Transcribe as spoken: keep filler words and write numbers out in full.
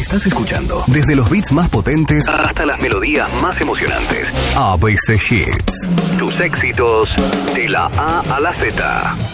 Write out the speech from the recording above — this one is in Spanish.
Estás escuchando desde los beats más potentes hasta las melodías más emocionantes. A B C Hits. Tus éxitos de la A a la Z.